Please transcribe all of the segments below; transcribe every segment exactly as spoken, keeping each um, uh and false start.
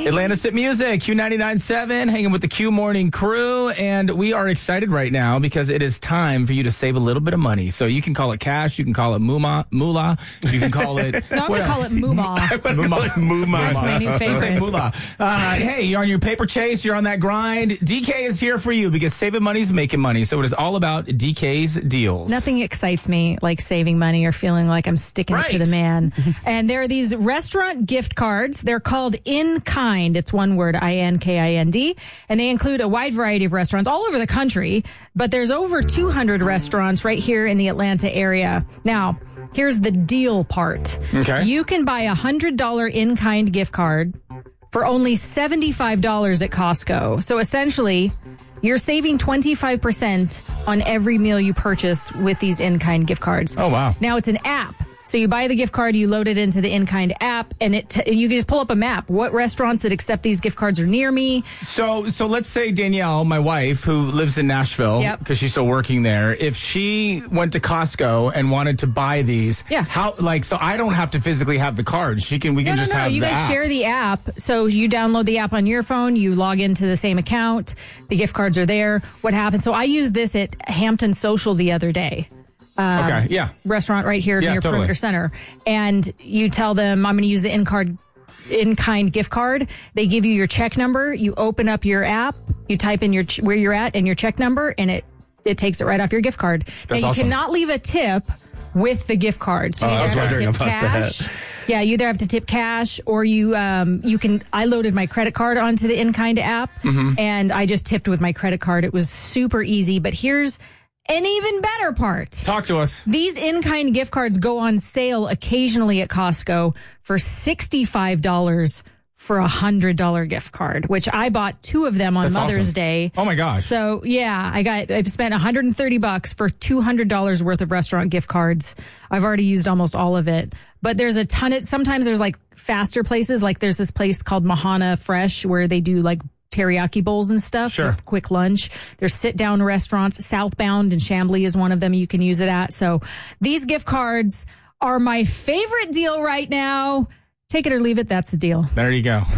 Atlanta's Hit Music, Q ninety-nine point seven, hanging with the Q Morning crew. And we are excited right now because it is time for you to save a little bit of money. So you can call it cash. You can call it moolah. moolah. You can call it... no, I'm going to call it moolah. Moolah. Moolah. That's my new favorite. Say moolah. Uh, hey, you're on your paper chase. You're on that grind. D K is here for you because saving money is making money. So it is all about D K's deals. Nothing excites me like saving money or feeling like I'm sticking right. it to the man. And there are these restaurant gift cards. They're called In Kind. It's one word, I N K I N D. And they include a wide variety of restaurants all over the country. But there's over two hundred restaurants right here in the Atlanta area. Now, here's the deal part. Okay. You can buy a one hundred dollars in-kind gift card for only seventy-five dollars at Costco. So essentially, you're saving twenty-five percent on every meal you purchase with these in-kind gift cards. Oh, wow. Now, it's an app. So you buy the gift card, you load it into the In-Kind app, and it t- you can just pull up a map. What restaurants that accept these gift cards are near me? So so let's say Danielle, my wife, who lives in Nashville, Yep. because she's still working there, if she went to Costco and wanted to buy these, Yeah. how like so I don't have to physically have the cards. She can we can No, no, just no. have You the guys app. share the app. So you download the app on your phone. You log into the same account. The gift cards are there. What happens? So I used this at Hampton Social the other day. Um, Okay, yeah. Restaurant right here Yeah, near totally. Perimeter Center. And you tell them, I'm going to use the in-card, in-kind gift card. They give you your check number. You open up your app. You type in your ch- where you're at and your check number, and it, it takes it right off your gift card. That's now, you awesome. cannot leave a tip with the gift card. So Oh, you I was either have to wondering tip about cash. that. Yeah, you either have to tip cash or you um you can. I loaded my credit card onto the In-Kind app, Mm-hmm. and I just tipped with my credit card. It was super easy. But here's an even better part. Talk to us. These in-kind gift cards go on sale occasionally at Costco for sixty-five dollars for a one hundred dollars gift card, which I bought two of them on That's Mother's awesome. Day. Oh my gosh. So yeah, I got I spent one hundred thirty bucks for two hundred dollars worth of restaurant gift cards. I've already used almost all of it. But there's a ton of sometimes there's like faster places, like there's this place called Mahana Fresh where they do like teriyaki bowls and stuff Sure. for quick lunch. There's sit-down restaurants. Southbound in Chamblee is one of them you can use it at. So these gift cards are my favorite deal right now. Take it or leave it. That's the deal. There you go.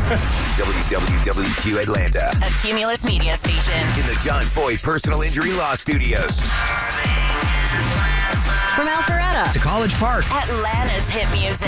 W W W Q Atlanta. A Cumulus Media Station. In the John Boy Personal Injury Law Studios. From Alpharetta To College Park. Atlanta's Hit Music.